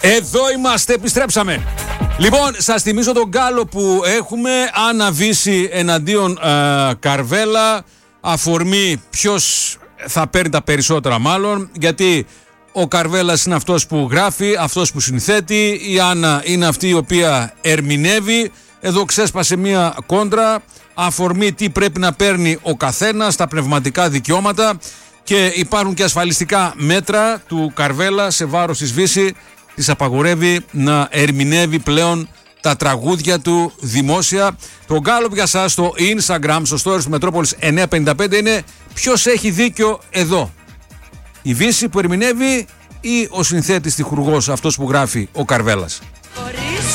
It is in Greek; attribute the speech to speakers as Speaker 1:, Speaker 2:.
Speaker 1: Εδώ είμαστε, επιστρέψαμε. Λοιπόν, σας θυμίζω τον γκάλο που έχουμε. Άννα Βύση εναντίον Καρβέλα. Αφορμή ποιος θα παίρνει τα περισσότερα μάλλον. Γιατί ο Καρβέλας είναι αυτός που γράφει, αυτός που συνθέτει. Η Άννα είναι αυτή η οποία ερμηνεύει. Εδώ ξέσπασε μια κόντρα. Αφορμή τι πρέπει να παίρνει ο καθένας, τα πνευματικά δικαιώματα. Και υπάρχουν και ασφαλιστικά μέτρα του Καρβέλα σε βάρος της Βύση. Της απαγορεύει να ερμηνεύει πλέον τα τραγούδια του δημόσια. Το γκάλωπ για σας στο Instagram, στο stories του Μετρόπολης 955 είναι ποιος έχει δίκιο εδώ. Η Βύση που ερμηνεύει ή ο συνθέτης τυχουργός, αυτός που γράφει ο Καρβέλας.